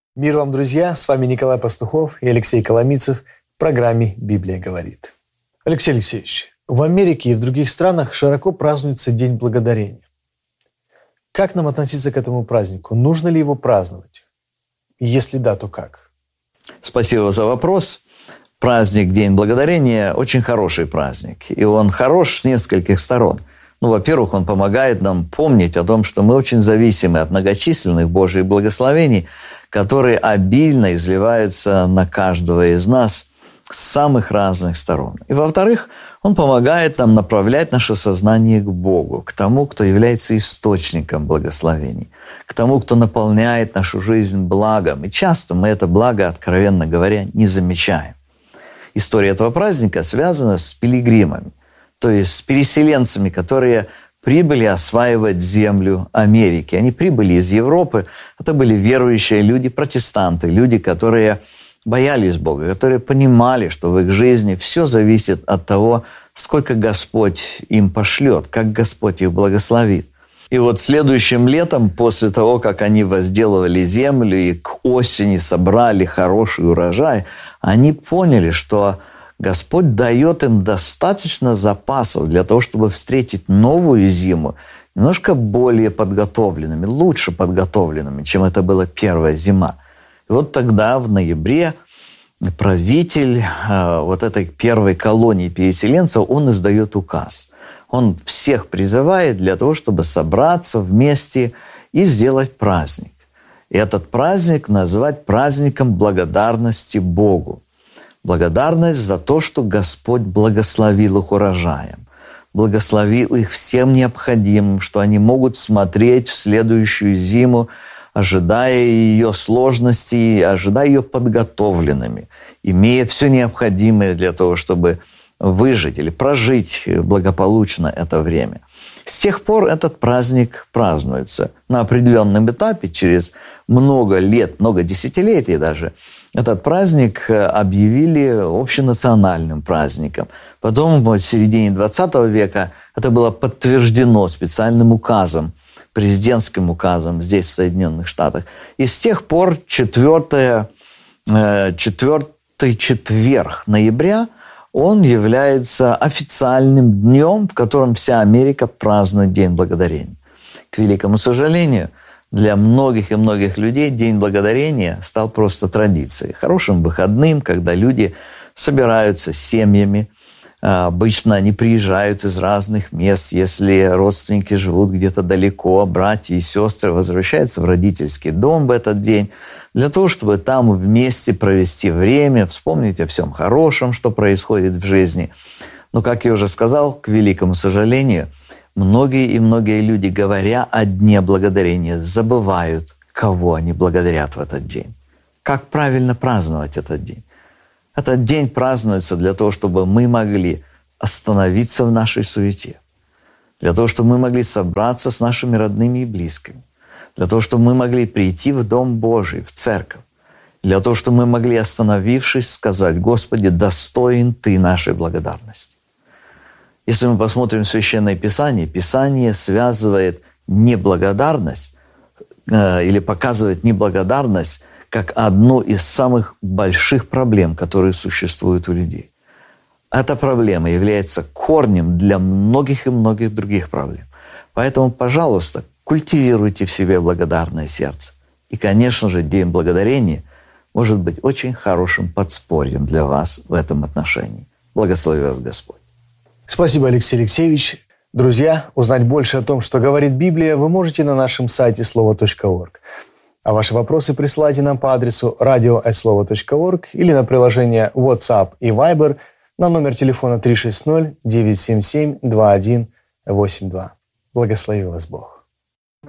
Мир вам, друзья! С вами Николай Пастухов и Алексей Коломийцев в программе «Библия говорит». Алексей Алексеевич, в Америке и в других странах широко празднуется День Благодарения. Как нам относиться к этому празднику? Нужно ли его праздновать? И если да, то как? Спасибо за вопрос. Праздник День Благодарения – очень хороший праздник. И он хорош с нескольких сторон. Во-первых, он помогает нам помнить о том, что мы очень зависимы от многочисленных Божьих благословений, которые обильно изливаются на каждого из нас с самых разных сторон. И, во-вторых, он помогает нам направлять наше сознание к Богу, к тому, кто является источником благословений, к тому, кто наполняет нашу жизнь благом. И часто мы это благо, откровенно говоря, не замечаем. История этого праздника связана с пилигримами, то есть с переселенцами, которые прибыли осваивать землю Америки. Они прибыли из Европы. Это были верующие люди, протестанты, люди, которые боялись Бога, которые понимали, что в их жизни все зависит от того, сколько Господь им пошлет, как Господь их благословит. И вот следующим летом, после того, как они возделывали землю и к осени собрали хороший урожай, они поняли, что Господь дает им достаточно запасов для того, чтобы встретить новую зиму немножко более подготовленными, лучше подготовленными, чем это была первая зима. И вот тогда, в ноябре, правитель вот этой первой колонии переселенцев, он издает указ. Он всех призывает для того, чтобы собраться вместе и сделать праздник. И этот праздник назвать праздником благодарности Богу. Благодарность за то, что Господь благословил их урожаем, благословил их всем необходимым, что они могут смотреть в следующую зиму, ожидая ее сложностей, ожидая ее подготовленными, имея все необходимое для того, чтобы выжить или прожить благополучно это время. С тех пор этот праздник празднуется на определенном этапе, через много лет, много десятилетий даже. Этот праздник объявили общенациональным праздником. Потом, в середине 20 века, это было подтверждено специальным указом, президентским указом здесь, в Соединенных Штатах. И с тех пор четвертый четверг ноября он является официальным днем, в котором вся Америка празднует День Благодарения. К великому сожалению, для многих и многих людей День Благодарения стал просто традицией, хорошим выходным, когда люди собираются с семьями. Обычно они приезжают из разных мест, если родственники живут где-то далеко, братья и сестры возвращаются в родительский дом в этот день, для того, чтобы там вместе провести время, вспомнить о всем хорошем, что происходит в жизни. Но, как я уже сказал, к великому сожалению, многие и многие люди, говоря о Дне Благодарения, забывают, кого они благодарят в этот день. Как правильно праздновать этот день? Этот день празднуется для того, чтобы мы могли остановиться в нашей суете, для того, чтобы мы могли собраться с нашими родными и близкими, для того, чтобы мы могли прийти в Дом Божий, в церковь, для того, чтобы мы могли, остановившись, сказать: «Господи, достоин Ты нашей благодарности». Если мы посмотрим Священное Писание, Писание связывает неблагодарность или показывает неблагодарность как одну из самых больших проблем, которые существуют у людей. Эта проблема является корнем для многих и многих других проблем. Поэтому, пожалуйста, культивируйте в себе благодарное сердце. И, конечно же, День Благодарения может быть очень хорошим подспорьем для вас в этом отношении. Благослови вас Господь. Спасибо, Алексей Алексеевич. Друзья, узнать больше о том, что говорит Библия, вы можете на нашем сайте слово.орг. А ваши вопросы присылайте нам по адресу radio@slovo.org или на приложение WhatsApp и Viber на номер телефона 360-977-2182. Благослови вас Бог.